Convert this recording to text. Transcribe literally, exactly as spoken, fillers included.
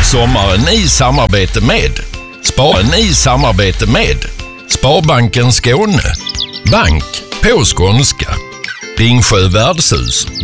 Sommaren i samarbete med Sparen i samarbete med Sparbanken Skåne. Bank på skånska. Ringsjö värdshus.